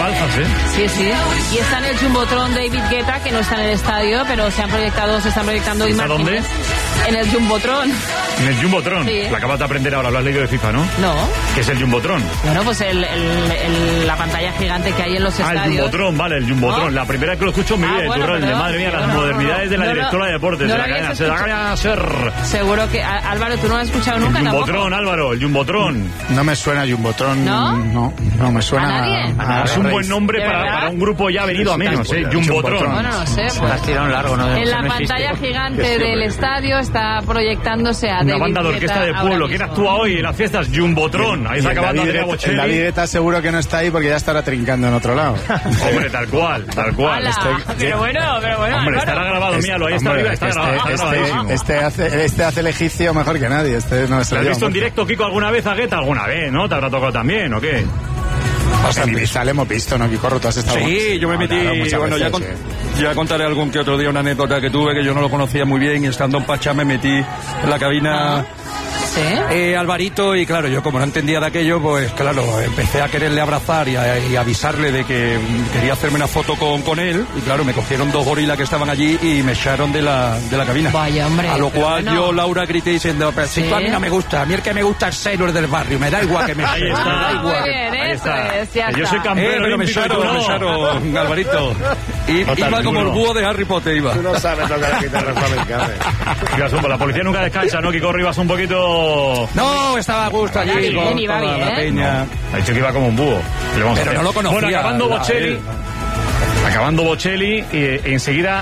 alzas, ¿eh? Sí, sí. Y está en el Jumbotron David Guetta, que no está en el estadio, pero se están proyectando imágenes. ¿Dónde? En el Jumbotron. En el Jumbotron. Sí. La acabas de aprender ahora, lo has leído de FIFA, ¿no? No. ¿Qué es el Jumbotron? Bueno, pues la pantalla gigante que hay en los estadios. El Jumbotron, vale, el Jumbotron. ¿No? La primera vez que lo escucho en mi vida, bueno, de madre mía, las modernidades de la directora de deportes, de la cadena SER. Seguro que, Álvaro, ¿tú no lo has escuchado nunca? El Jumbotron, Álvaro, el Jumbotron. No me suena Jumbotron. ¿No? No me suena. ¿A nadie? Es un buen nombre para un grupo ya venido a menos, Jumbotron. Bueno, no sé. Has tirado un largo, ¿no? En la pantalla gigante del estadio está proyectándose a una banda de orquesta de pueblo. ¿Quién actúa hoy en las fiestas? Jumbotron. Ahí está acabando Andrea Bocelli. La Guetta seguro que no está ahí porque ya estará trincando en otro lado. Hombre, tal cual. Pero bueno. Hombre, estará grabado, míralo, ahí está arriba, está grabado. Este hace el egipcio mejor que nadie. No ¿Lo has visto en directo, Kiko, alguna vez a Guetta? ¿Alguna vez, no? ¿Te habrá tocado también o qué? O sea, en Ibiza le hemos visto, ¿no, Kiko? ¿Tú has estado? Sí, yo me metí, claro, bueno, ya contaré algún que otro día una anécdota que tuve, que yo no lo conocía muy bien, y estando en Pachá me metí en la cabina... ¿Sí? Alvarito, y claro, yo como no entendía de aquello, pues claro, empecé a quererle abrazar y avisarle de que quería hacerme una foto con él, y claro, me cogieron 2 gorilas que estaban allí y me echaron de la cabina. Vaya, hombre. A lo cual yo, Laura, grité diciendo, pero si tú a mí no me gusta, a mí el que me gusta es Sailor del barrio, me da igual que me Ahí está. me da igual. Muy bien, Ahí está. ya Yo soy campeón. Pero me echaron, Alvarito. Iba como el búho de Harry Potter, iba. Tú no sabes tocar la guitarra flamenca. La policía nunca descansa, ¿no? Kiko Rivas un poquito... No, estaba a gusto allí con iba toda la bien. peña. Ha dicho que iba como un búho. Pero no lo conocía. Bueno, acabando Bocelli, y enseguida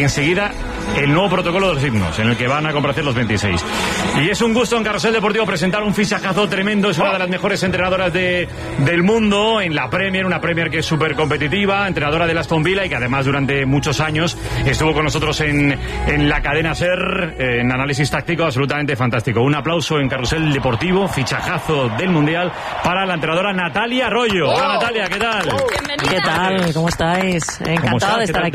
el nuevo protocolo de los himnos, en el que van a complacer los 26. Y es un gusto en Carrusel Deportivo presentar un fichajazo tremendo. Es una de las mejores entrenadoras del mundo en la Premier, una Premier que es súper competitiva, entrenadora del Aston Villa, y que además durante muchos años estuvo con nosotros en la cadena SER, en análisis táctico, absolutamente fantástico. Un aplauso en Carrusel Deportivo, fichajazo del Mundial para la entrenadora Natalia Arroyo. Hola Natalia, ¿qué tal? Bienvenida. ¿Qué tal? ¿Cómo estáis? Encantada de estar aquí.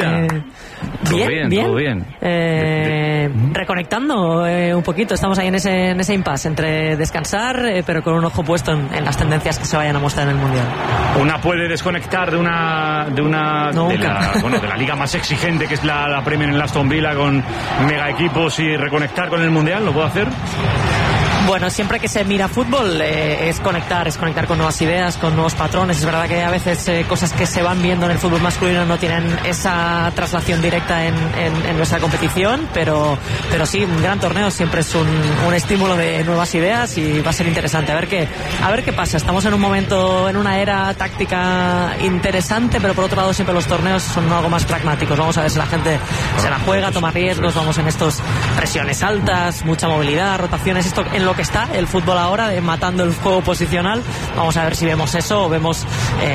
Todo bien. Reconectando un poquito, estamos ahí en ese impasse entre descansar, pero con un ojo puesto en las tendencias que se vayan a mostrar en el Mundial. Una puede desconectar de la liga más exigente, que es la Premier en el Aston Villa, con mega equipos, y reconectar con el Mundial. ¿Lo puedo hacer? Bueno, siempre que se mira fútbol es conectar con nuevas ideas, con nuevos patrones. Es verdad que a veces cosas que se van viendo en el fútbol masculino no tienen esa traslación directa en nuestra competición, pero sí, un gran torneo siempre es un estímulo de nuevas ideas, y va a ser interesante a ver qué pasa. Estamos en un momento, en una era táctica interesante, pero por otro lado siempre los torneos son algo más pragmáticos. Vamos a ver si la gente se la juega, toma riesgos, vamos en estos presiones altas, mucha movilidad, rotaciones, esto en lo que está el fútbol ahora, de matando el juego posicional. Vamos a ver si vemos eso o vemos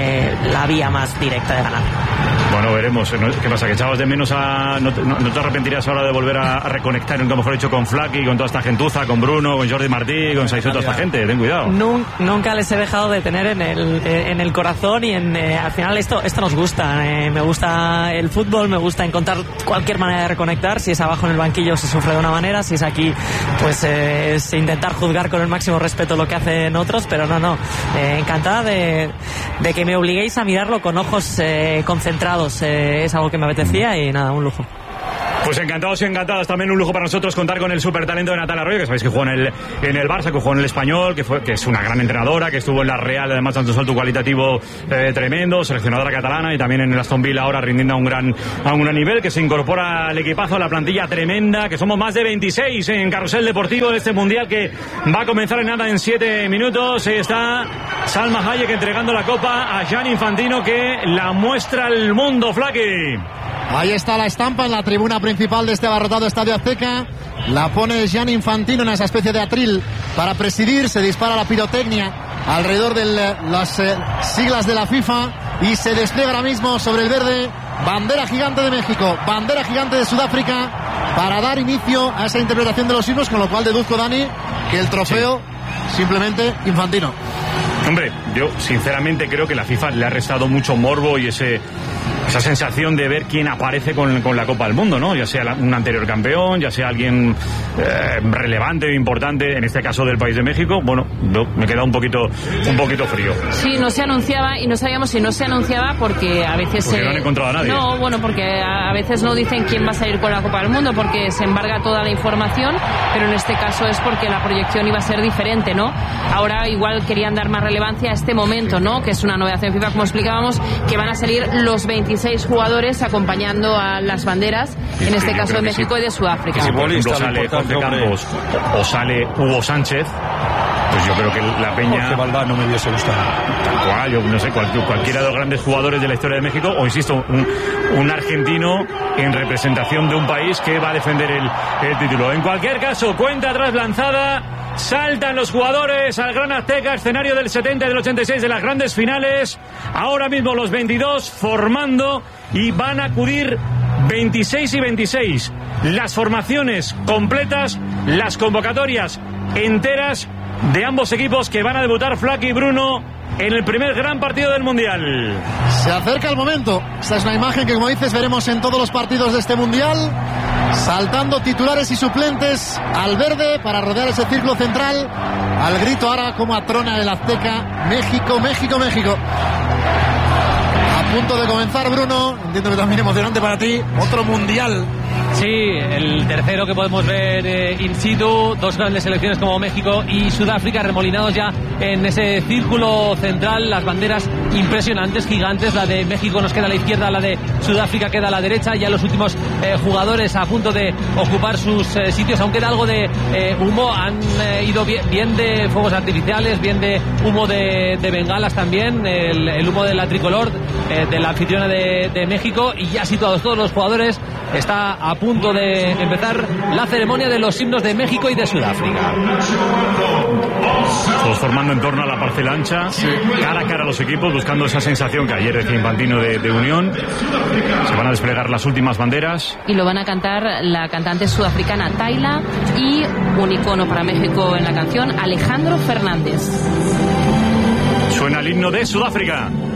la vía más directa de ganar. Bueno, veremos. ¿Qué pasa? ¿Que echabas de menos no te arrepentirías ahora de volver a reconectar, nunca mejor dicho, con Flaky, con toda esta gentuza, con Bruno, con Jordi Martí, con Saizó, toda esta gente? Ten cuidado. Nunca les he dejado de tener en el corazón, y al final esto nos gusta. Me gusta el fútbol, me gusta encontrar cualquier manera de reconectar. Si es abajo en el banquillo se sufre de una manera, si es aquí pues es intentar juzgar con el máximo respeto lo que hacen otros, pero no. Encantada de que me obliguéis a mirarlo con ojos concentrados. Es algo que me apetecía, y nada, un lujo. Pues encantados y encantadas, también un lujo para nosotros contar con el supertalento de Natalia Arroyo, que sabéis que jugó en el Barça, que jugó en el Español, que es una gran entrenadora, que estuvo en la Real, además tanto salto cualitativo tremendo, seleccionadora catalana, y también en el Aston Villa ahora rindiendo a un gran nivel, que se incorpora al equipazo, a la plantilla tremenda, que somos más de 26 en Carrusel Deportivo de este Mundial, que va a comenzar en nada, en 7 minutos. Está Salma Hayek entregando la copa a Gianni Infantino, que la muestra al mundo, Flaky. Ahí está la estampa en la tribuna principal de este abarrotado Estadio Azteca. La pone Gianni Infantino en esa especie de atril para presidir. Se dispara la pirotecnia alrededor de las siglas de la FIFA, y se despliega ahora mismo sobre el verde bandera gigante de México, bandera gigante de Sudáfrica, para dar inicio a esa interpretación de los himnos, con lo cual deduzco, Dani, que el trofeo simplemente Infantino. Hombre, yo sinceramente creo que la FIFA le ha restado mucho morbo y ese esa sensación de ver quién aparece con la Copa del Mundo, ¿no? Ya sea un anterior campeón, ya sea alguien relevante o importante, en este caso del país de México. Bueno, me queda un poquito frío. Sí, no se anunciaba y no sabíamos si no se anunciaba porque a veces... Porque no han encontrado a nadie. No, bueno, porque a veces no dicen quién va a salir con la Copa del Mundo porque se embarga toda la información, pero en este caso es porque la proyección iba a ser diferente, ¿no? Ahora igual querían dar más relevancia a este momento, ¿no? Que es una novedad en FIFA, como explicábamos, que van a salir los 26 jugadores acompañando a las banderas, en este caso de México y de Sudáfrica. Si por ejemplo sale Jorge Campos o sale Hugo Sánchez, pues yo creo que la Peña... Jorge Valdán no me hubiese gustado. Tal cual, yo no sé, cualquiera de los grandes jugadores de la historia de México, o insisto, un argentino en representación de un país que va a defender el título. En cualquier caso, cuenta atrás lanzada, saltan los jugadores al Gran Azteca, escenario del 70 y del 86 de las grandes finales. Ahora mismo los 22 formando y van a acudir 26 y 26. Las formaciones completas, las convocatorias enteras de ambos equipos que van a debutar Flaky y Bruno en el primer gran partido del Mundial. Se acerca el momento. Esta es una imagen que, como dices, veremos en todos los partidos de este Mundial. Saltando titulares y suplentes al verde para rodear ese círculo central. Al grito ahora como atrona el Azteca. México, México, México. A punto de comenzar, Bruno. Entiendo que también emocionante para ti. Otro Mundial. Sí, el tercero que podemos ver in situ, dos grandes selecciones como México y Sudáfrica remolinados ya en ese círculo central, las banderas impresionantes, gigantes, la de México nos queda a la izquierda, la de Sudáfrica queda a la derecha, ya los últimos jugadores a punto de ocupar sus sitios, aún queda algo de humo, han ido bien de fuegos artificiales, bien de humo de bengalas también, el humo de la tricolor, de la anfitriona de México, y ya situados todos los jugadores, está a punto de empezar la ceremonia de los himnos de México y de Sudáfrica. Todos formando en torno a la parcela ancha, cara a cara a los equipos, buscando esa sensación que ayer decía Infantino de unión. Se van a desplegar las últimas banderas. Y lo van a cantar la cantante sudafricana Tayla y un icono para México en la canción, Alejandro Fernández. Suena el himno de Sudáfrica.